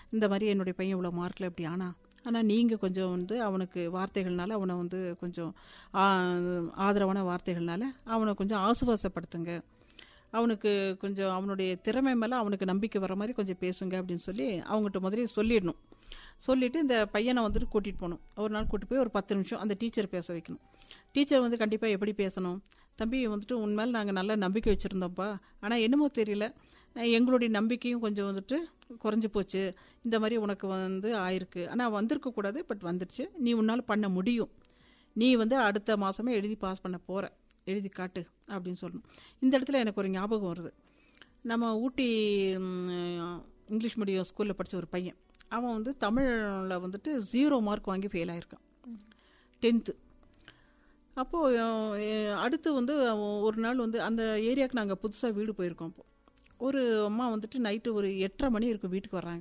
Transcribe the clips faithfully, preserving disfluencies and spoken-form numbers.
இந்த மாதிரி என்னுடைய பையன் இவ்வளோ மார்க்கில் இப்படி ஆனா ஆனால் நீங்கள் கொஞ்சம் வந்து அவனுக்கு வார்த்தைகள்னால அவனை வந்து கொஞ்சம் ஆதரவான வார்த்தைகள்னால அவனை கொஞ்சம் ஆசுவாசப்படுத்துங்க, அவனுக்கு கொஞ்சம் அவனுடைய திறமை மேலே அவனுக்கு நம்பிக்கை வர மாதிரி கொஞ்சம் பேசுங்க அப்படின்னு சொல்லி அவங்ககிட்ட முதலே சொல்லிடணும். சொல்லிவிட்டு இந்த பையனை வந்துட்டு கூட்டிகிட்டு போகணும். ஒரு நாள் கூட்டிட்டு போய் ஒரு பத்து நிமிஷம் அந்த டீச்சர் பேச வைக்கணும். டீச்சர் வந்து கண்டிப்பாக எப்படி பேசணும், தம்பி வந்துட்டு உண்மையில நாங்கள் நல்ல நம்பிக்கை வச்சுருந்தோம்ப்பா, ஆனால் என்னமோ தெரியல எங்களுடைய நம்பிக்கையும் கொஞ்சம் வந்துட்டு குறைஞ்சி போச்சு, இந்த மாதிரி உனக்கு வந்து ஆயிருக்கு, ஆனால் வந்திருக்கக்கூடாது, பட் வந்துடுச்சு, நீ உன்னால் பண்ண முடியும், நீ வந்து அடுத்த மாதமே எழுதி பாஸ் பண்ண போகிற, எழுதி காட்டு அப்படின்னு சொல்லணும். இந்த இடத்துல எனக்கு ஒரு ஞாபகம் வருது. நம்ம ஊட்டி இங்கிலீஷ் மீடியம் ஸ்கூலில் படித்த ஒரு பையன், அவன் வந்து தமிழில் வந்துட்டு ஜீரோ மார்க் வாங்கி ஃபெயில் ஆகிருக்கான் டென்த்து. அப்போது அடுத்து வந்து ஒரு நாள் வந்து அந்த ஏரியாவுக்கு நாங்கள் புதுசாக வீடு போயிருக்கோம். அப்போது ஒரு அம்மா வந்துட்டு நைட்டு ஒரு எட்டரை மணி இருக்கும் வீட்டுக்கு வர்றாங்க.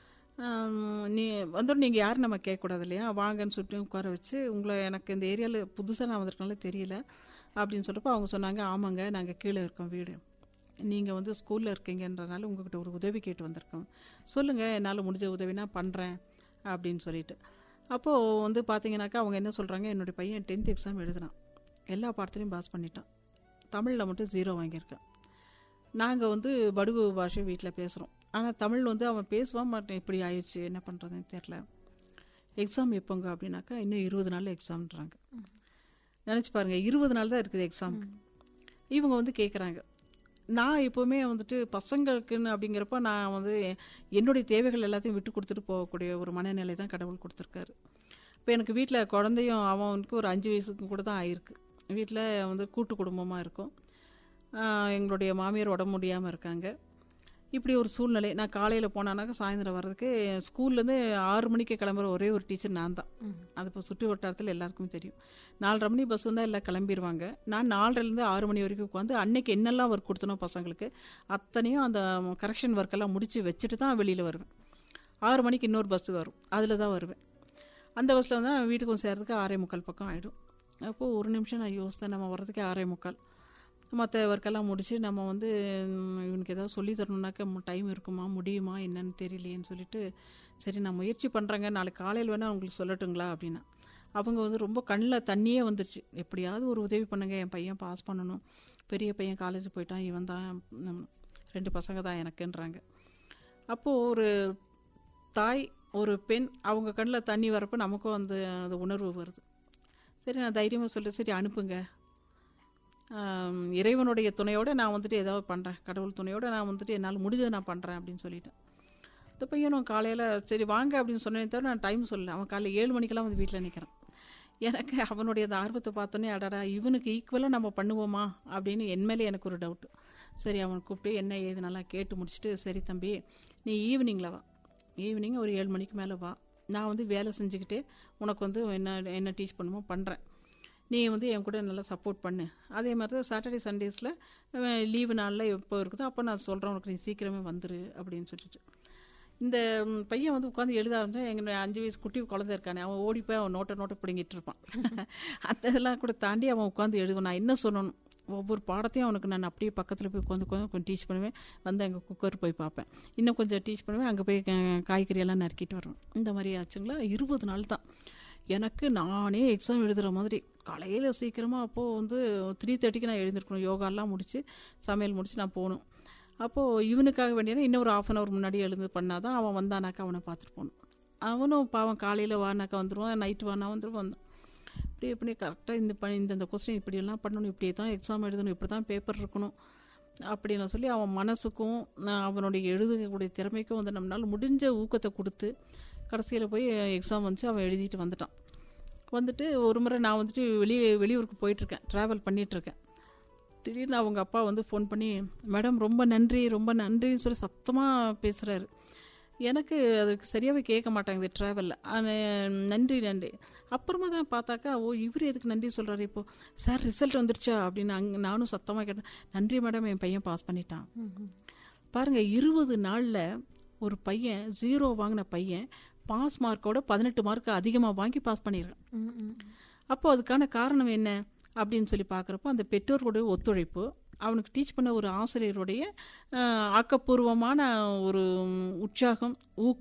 நீ வந்தோடனே நீங்கள் யாரும் நம்ம கேட்கக்கூடாது இல்லையா, வாங்கன்னு சொல்லிட்டு உட்கார வச்சு, உங்களை எனக்கு இந்த ஏரியாவில் புதுசாக நான் வந்திருக்கனால தெரியல அப்படின்னு சொல்கிறப்போ அவங்க சொன்னாங்க, ஆமாங்க நாங்கள் கீழே இருக்கோம் வீடு, நீங்கள் வந்து ஸ்கூலில் இருக்கீங்கன்றனால உங்கள்கிட்ட ஒரு உதவி கேட்டு வந்திருக்கோம், சொல்லுங்கள் என்னால் முடிஞ்ச உதவினா பண்ணுறேன் அப்படின்னு சொல்லிட்டு. அப்போது வந்து பார்த்தீங்கன்னாக்கா அவங்க என்ன சொல்கிறாங்க, என்னுடைய பையன் டென்த் எக்ஸாம் எழுதுனான், எல்லா பாடத்துலையும் பாஸ் பண்ணிட்டான், தமிழில் மட்டும் ஜீரோ வாங்கியிருக்கான். நாங்கள் வந்து படுகு பாஷை வீட்டில் பேசுகிறோம், ஆனால் தமிழ் வந்து அவன் பேசுவான் மாட்டேன், இப்படி ஆயிடுச்சு என்ன பண்ணுறதுன்னு தெரில, எக்ஸாம் எப்போங்க அப்படின்னாக்கா இன்னும் இருபது நாளில் எக்ஸாம்ன்றாங்க. நினச்சி பாருங்கள், இருபது நாள் தான் இருக்குது எக்ஸாமுக்கு. இவங்க வந்து கேட்குறாங்க, நான் எப்போவுமே வந்துட்டு பசங்களுக்குன்னு அப்படிங்கிறப்ப நான் வந்து என்னுடைய தேவைகள் எல்லாத்தையும் விட்டு கொடுத்துட்டு போகக்கூடிய ஒரு மனநிலை தான் கடவுள் கொடுத்துருக்காரு. இப்போ எனக்கு வீட்டில் குழந்தையும் அவனுக்கு ஒரு அஞ்சு வயசுக்கு கூட தான் ஆயிருக்கு. வீட்டில் வந்து கூட்டு குடும்பமாக இருக்கும், எங்களுடைய மாமியார் உடம்பு முடியாமல் இருக்காங்க. இப்படி ஒரு சூழ்நிலை. நான் காலையில் போனானாக்கா சாயந்தரம் வர்றதுக்கு ஸ்கூல்லேருந்து ஆறு மணிக்கு கிளம்புற ஒரே ஒரு டீச்சர் நான் தான். அது இப்போ சுற்று வட்டாரத்தில் எல்லாருக்கும் தெரியும். நாலரை மணி பஸ் வந்தால் எல்லாம் கிளம்பிடுவாங்க. நான் நாலரைலேருந்து ஆறு மணி வரைக்கும் உட்காந்து அன்னைக்கு என்னெல்லாம் ஒர்க் கொடுத்தனோ பசங்களுக்கு அத்தனையும் அந்த கரெக்ஷன் ஒர்க்கெல்லாம் முடித்து வச்சுட்டு தான் வெளியில் வருவேன். ஆறு மணிக்கு இன்னொரு பஸ் வரும், அதில் தான் வருவேன். அந்த பஸ்ஸில் வந்து வீட்டுக்கு சேர்றதுக்கு ஆறே முக்கால் பக்கம் ஆகிடும். அப்போது ஒரு நிமிஷம் நான் யோசித்தேன், நம்ம வர்றதுக்கே ஆறே முக்கால், மற்ற ஒர்க்கெல்லாம் முடித்து நம்ம வந்து இவனுக்கு ஏதாவது சொல்லி தரணுன்னாக்க டைம் இருக்குமா முடியுமா என்னன்னு தெரியலையேன்னு சொல்லிட்டு, சரி நான் முயற்சி பண்ணுறேங்க, நாளைக்கு காலையில் வேணால் உங்களுக்கு சொல்லட்டுங்களா அப்படின்னா. அவங்க வந்து ரொம்ப கண்ணில் தண்ணியே வந்துருச்சு, எப்படியாவது ஒரு உதவி பண்ணுங்க, என் பையன் பாஸ் பண்ணணும், பெரிய பையன் காலேஜ் போயிட்டான், இவன் தான், ரெண்டு பசங்க தான் எனக்குன்றாங்க. அப்போது ஒரு தாய் ஒரு பெண் அவங்க கண்ணில் தண்ணி வரப்போ நமக்கும் அந்த அந்த உணர்வு வருது. சரி நான் தைரியமாக சொல்லி சரி அனுப்புங்க, இறைவனுடைய துணையோடு நான் வந்துட்டு ஏதாவது பண்ணுறேன், கடவுள் துணையோடு நான் வந்துட்டு என்னால் முடிஞ்சதை நான் பண்ணுறேன் அப்படின்னு சொல்லிட்டேன். இந்த பையனும் காலையில் சரி வாங்க அப்படின்னு சொன்னேன், தவிர நான் டைம் சொல்லலை. அவன் காலையில் ஏழு மணிக்கெல்லாம் வந்து வீட்டில் நிற்கிறான். எனக்கு அவனுடைய அந்த ஆர்வத்தை பார்த்தோன்னே அடடா இவனுக்கு ஈக்குவலாக நம்ம பண்ணுவோமா அப்படின்னு என் மேலே எனக்கு ஒரு டவுட்டு. சரி அவனை கூப்பிட்டு என்ன ஏது நல்லா கேட்டு முடிச்சுட்டு, சரி தம்பி நீ ஈவினிங்கில் வா, ஈவினிங் ஒரு ஏழு மணிக்கு மேலே வா, நான் வந்து வேலை செஞ்சுக்கிட்டே உனக்கு வந்து என்ன என்ன டீச் பண்ணுமோ பண்ணுறேன், நீ வந்து என் கூட நல்லா சப்போர்ட் பண்ணு. அதே மாதிரி தான் சாட்டர்டே சண்டேஸில் லீவு நாளில் எப்போ இருக்குதோ அப்போ நான் சொல்கிறேன் உனக்கு, நீ சீக்கிரமே வந்துரு அப்படின்னு சொல்லிட்டு. இந்த பையன் வந்து உட்காந்து எழுத ஆரம்பிச்சா, எங்கள் அஞ்சு வயசு குட்டி குழந்தை இருக்கானே அவன் ஓடி போய் அவன் நோட்டை நோட்டை பிடிங்கிட்டு இருப்பான். அந்த இதெல்லாம் கூட தாண்டி அவன் உட்காந்து எழுதுவான். நான் என்ன சொல்லணும், ஒவ்வொரு பாடத்தையும் அவனுக்கு நான் அப்படியே பக்கத்தில் போய் உட்காந்து உட்காந்து கொஞ்சம் டீச் பண்ணுவேன், வந்து அங்கே குக்கர் போய் பார்ப்பேன், இன்னும் கொஞ்சம் டீச் பண்ணுவேன், அங்கே போய் காய்கறியெல்லாம் நறுக்கிட்டு வருவேன். இந்த மாதிரி ஆச்சுங்களா இருபது நாள் தான் எனக்கு நானே எக்ஸாம் எழுதுகிற மாதிரி. காலையில் சீக்கிரமாக அப்போது வந்து த்ரீ தேர்ட்டிக்கு நான் எழுந்திருக்கணும், யோகாலாம் முடித்து சமையல் முடித்து நான் போகணும். அப்போது இவனுக்காக வேண்டியனா இன்னும் ஒரு ஆஃப் அன் ஹவர் முன்னாடி எழுந்து பண்ணால் தான் அவன் வந்தானாக்கா அவனை பார்த்துட்டு போகணும். அவனும் பாவன் காலையில் வானாக்கா வந்துடுவான், நைட்டு வானா வந்துடும் வந்தான். இப்படி இப்படி கரெக்டாக இந்த ப இந்த கொஸ்டின் இப்படியெல்லாம் பண்ணணும், இப்படி தான் எக்ஸாம் எழுதணும், இப்படி தான் பேப்பர் இருக்கணும் அப்படின்னு சொல்லி அவன் மனசுக்கும் அவனுடைய எழுதக்கூடிய திறமைக்கும் வந்து நம்மளால் முடிஞ்ச ஊக்கத்தை கொடுத்து கடைசியில் போய் எக்ஸாம் வந்துச்சு, அவன் எழுதிட்டு வந்துட்டான். வந்துட்டு ஒரு முறை நான் வந்துட்டு வெளியே வெளியூருக்கு போயிட்டுருக்கேன், ட்ராவல் பண்ணிகிட்ருக்கேன். திடீர்னு அவங்க அப்பா வந்து ஃபோன் பண்ணி, மேடம் ரொம்ப நன்றி ரொம்ப நன்றின்னு சொல்லி சத்தமாக பேசுகிறாரு. எனக்கு அதுக்கு சரியாகவே கேட்க மாட்டாங்க ட்ராவலில், நன்றி நன்றி. அப்புறமா தான் பார்த்தாக்கா, ஓ இவர் எதுக்கு நன்றி சொல்கிறாரு இப்போது, சார் ரிசல்ட் வந்துருச்சா அப்படின்னு அங்கே நானும் சத்தமாக கேட்டேன். நன்றி மேடம் என் பையன் பாஸ் பண்ணிட்டான். பாருங்கள் இருபது நாளில் ஒரு பையன் ஜீரோ வாங்கின பையன் பாஸ் மார்க்கோட பதினெட்டு மார்க் அதிகமாக வாங்கி பாஸ் பண்ணிடுறான். அப்போ அதுக்கான காரணம் என்ன அப்படின்னு சொல்லி பார்க்குறப்போ அந்த பெற்றோர்களுடைய ஒத்துழைப்பு, அவனுக்கு டீச் பண்ண ஒரு ஆசிரியருடைய ஆக்கப்பூர்வமான ஒரு உற்சாகம், ஊக்கம்